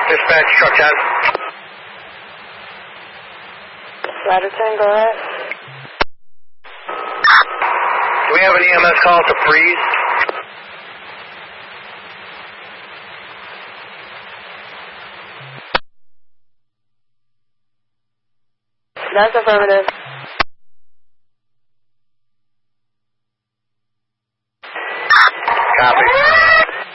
Dispatch, truck 10. Ladder 10, go ahead. Do we have an EMS call to freeze? That's affirmative.